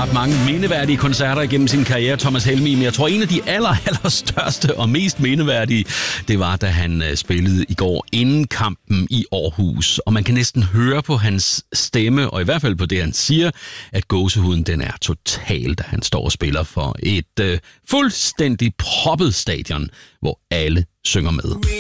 haft mange mindeværdige koncerter igennem sin karriere, Thomas Helmig, men jeg tror, en af de allerstørste og mest mindeværdige, det var, da han spillede i går inden kampen i Aarhus. Og man kan næsten høre på hans stemme, og i hvert fald på det, han siger, at gåsehuden, den er total, da han står og spiller for et fuldstændig proppet stadion, hvor alle synger med.